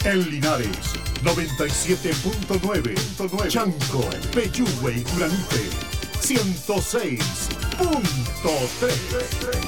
En Linares, 97.9. Chanco, Peyúgue y Curanite, 106.3.